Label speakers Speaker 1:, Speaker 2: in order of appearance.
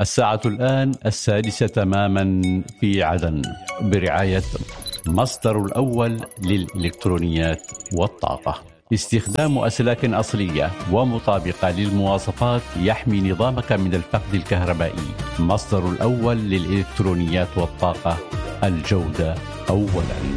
Speaker 1: الساعة الآن 6:00 تماما في عدن، برعاية مصدر الأول للإلكترونيات والطاقة. استخدام أسلاك أصلية ومطابقة للمواصفات يحمي نظامك من الفقد الكهربائي. مصدر الأول للإلكترونيات والطاقة، الجودة أولاً.